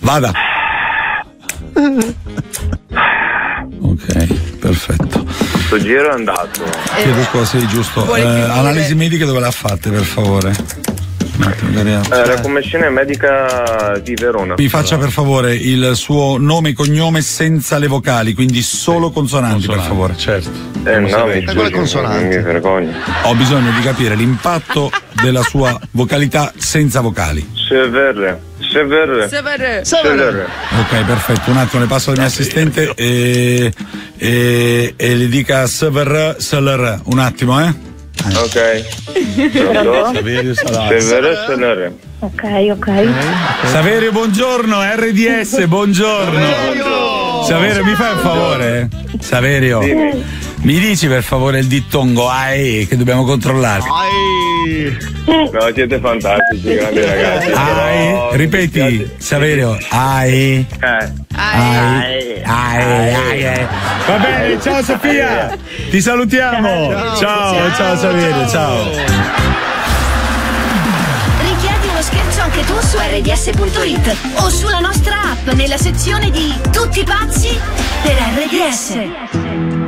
Vada. Ok, perfetto. Questo giro è andato. Chiedo scusa, sì, giusto. Analisi mediche dove l'ha fatte, per favore? La commissione medica di Verona. Mi faccia per favore il suo nome e cognome senza le vocali, quindi solo consonanti, per favore. Certo. No, mi vergogno. Ho bisogno di capire l'impatto della sua vocalità senza vocali. Severe. Ok, perfetto. Un attimo, le passo al mio assistente e le dica Severe. Un attimo, Ok. Severe. Ok. Saverio, buongiorno, RDS, buongiorno. Saverio, mi fai un favore? Saverio, mi dici per favore il dittongo AE che dobbiamo controllare? No, siete fantastici, grandi ragazzi. AE, ripeti, Saverio, AE. Va bene, ciao Sofia, ti salutiamo. Ciao Saverio, ciao. Richiedi uno scherzo anche tu su rds.it o sulla nostra app nella sezione di Tutti pazzi per RDS.